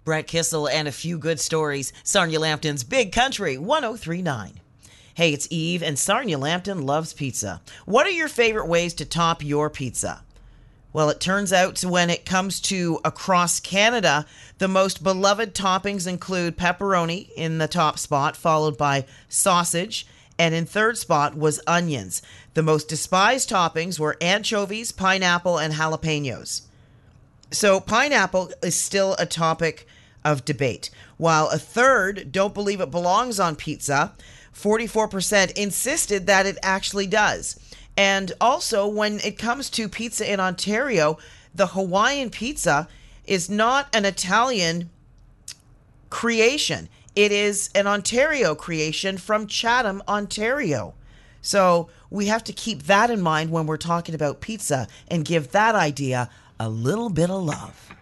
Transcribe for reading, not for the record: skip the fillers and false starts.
Brett Kissel and a few good stories. Sarnia Lambton's Big Country 1039. Hey, it's Eve, and Sarnia Lambton loves pizza. What are your favorite ways to top your pizza? Well, it turns out when it comes to across Canada, the most beloved toppings include pepperoni in the top spot, followed by sausage, and in third spot was onions. The most despised toppings were anchovies, pineapple, and jalapenos. So pineapple is still a topic of debate. While a third don't believe it belongs on pizza, 44% insisted that it actually does. And also, when it comes to pizza in Ontario, the Hawaiian pizza is not an Italian creation. It is an Ontario creation from Chatham, Ontario. So we have to keep that in mind when we're talking about pizza and give that idea a little bit of love.